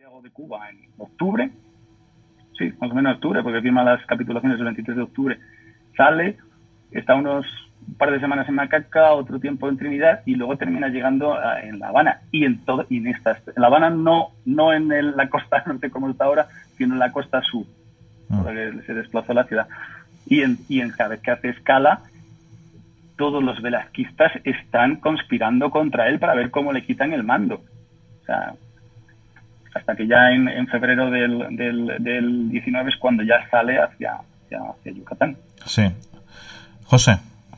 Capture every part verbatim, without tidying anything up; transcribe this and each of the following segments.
Santiago de Cuba en octubre, sí, más o menos octubre, porque firma las capitulaciones el veintitrés de octubre, sale, está unos un par de semanas en Macaca, otro tiempo en Trinidad y luego termina llegando a, en La Habana y en todo y en estas en La Habana no no en el, la costa norte como está ahora, sino en la costa sur, mm. porque se desplazó a la ciudad y en y en cada vez que hace escala todos los velasquistas están conspirando contra él para ver cómo le quitan el mando, o sea, hasta que ya en, en febrero del, del, del diecinueve es cuando ya sale hacia, hacia, hacia Yucatán. Sí. José.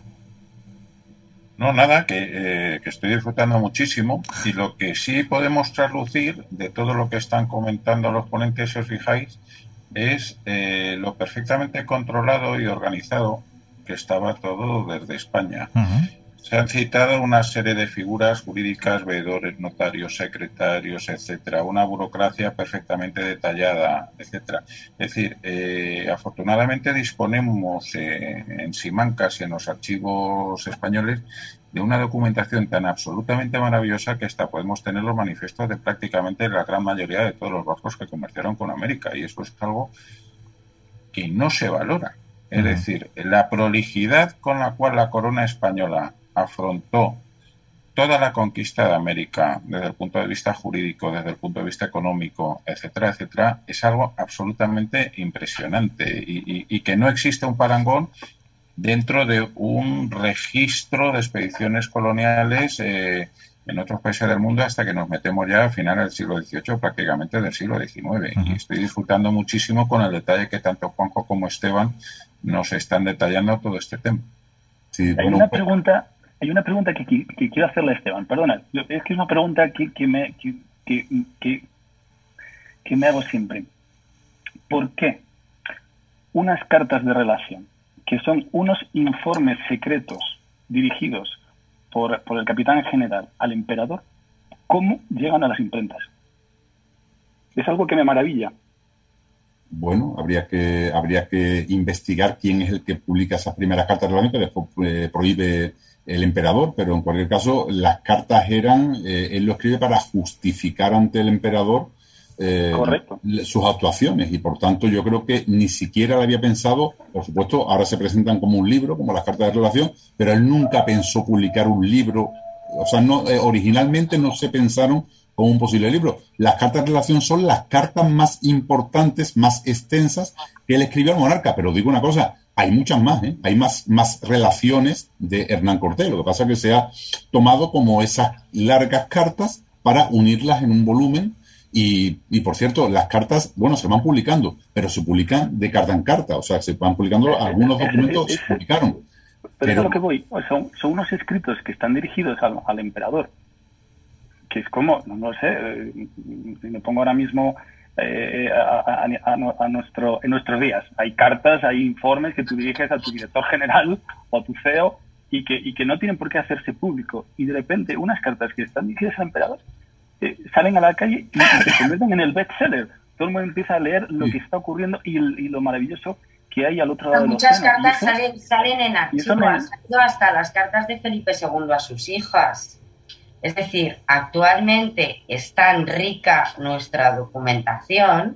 No, nada, que, eh, que estoy disfrutando muchísimo y lo que sí podemos traslucir de todo lo que están comentando los ponentes, si os fijáis, es eh, lo perfectamente controlado y organizado que estaba todo desde España. Uh-huh. Se han citado una serie de figuras jurídicas, veedores, notarios, secretarios, etcétera, una burocracia perfectamente detallada, etcétera. Es decir, eh, afortunadamente disponemos eh, en Simancas y en los archivos españoles de una documentación tan absolutamente maravillosa que hasta podemos tener los manifiestos de prácticamente la gran mayoría de todos los vascos que comerciaron con América, y eso es algo que no se valora. Es uh-huh. decir, la prolijidad con la cual la corona española afrontó toda la conquista de América desde el punto de vista jurídico, desde el punto de vista económico, etcétera, etcétera, es algo absolutamente impresionante y, y, y que no existe un parangón dentro de un registro de expediciones coloniales eh, en otros países del mundo hasta que nos metemos ya al final del siglo dieciocho, prácticamente del siglo diecinueve. Uh-huh. Y estoy disfrutando muchísimo con el detalle que tanto Juanjo como Esteban nos están detallando todo este tema. Sí, hay bueno, una pregunta... Hay una pregunta que, que, que quiero hacerle a Esteban, perdona, es que es una pregunta que, que, me, que, que, que, que me hago siempre. ¿Por qué unas cartas de relación, que son unos informes secretos dirigidos por, por el capitán general al emperador, cómo llegan a las imprentas? Es algo que me maravilla. Bueno, habría que habría que investigar quién es el que publica esas primeras cartas de relación que después eh, prohíbe el emperador, pero en cualquier caso las cartas eran, eh, él lo escribe para justificar ante el emperador eh, sus actuaciones y por tanto yo creo que ni siquiera le había pensado, por supuesto ahora se presentan como un libro, como las cartas de relación, pero él nunca pensó publicar un libro, o sea, no eh, originalmente no se pensaron como un posible libro. Las cartas de relación son las cartas más importantes, más extensas que él escribió al monarca, pero digo una cosa, hay muchas más, ¿eh? Hay más, más relaciones de Hernán Cortés. Lo que pasa es que se ha tomado como esas largas cartas para unirlas en un volumen y, y por cierto, las cartas, bueno, se van publicando, pero se publican de carta en carta, o sea, se van publicando, algunos documentos se publicaron. Pero, pero es a lo que voy, son, son unos escritos que están dirigidos al, al emperador, que es como, no, no sé, si me pongo ahora mismo... Eh, a, a, a, a nuestro en nuestros días hay cartas, hay informes que tú diriges a tu director general o a tu C E O y que, y que no tienen por qué hacerse público, y de repente unas cartas que están dirigidas al emperador eh, salen a la calle y, y se convierten en el bestseller. Todo el mundo empieza a leer lo que está ocurriendo y, y lo maravilloso que hay al otro lado del océano. Muchas cartas eso, salen, salen en archivo, me... han salido hasta las cartas de Felipe segundo a sus hijas. Es decir, actualmente es tan rica nuestra documentación